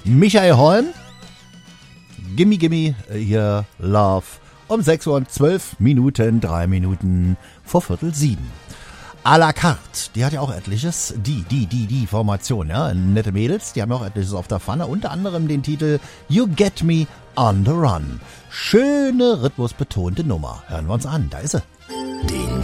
Michael Holm. Gimme, gimme, hier, Love. Um 6 Uhr und 12 Minuten, 3 Minuten vor 6:45. À la carte, die hat ja auch etliches. Die Formation, ja. Nette Mädels, die haben ja auch etliches auf der Pfanne. Unter anderem den Titel You Get Me on the Run. Schöne, rhythmusbetonte Nummer. Hören wir uns an, da ist sie. Den